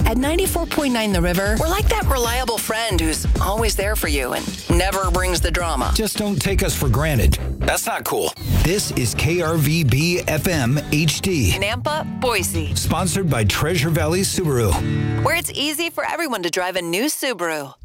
At 94.9 The River, we're like that reliable friend who's always there for you and never brings the drama. Just don't take us for granted. That's not cool. This is KRVB FM HD. Nampa, Boise. Sponsored by Treasure Valley Subaru. Where it's easy for everyone to drive a new Subaru.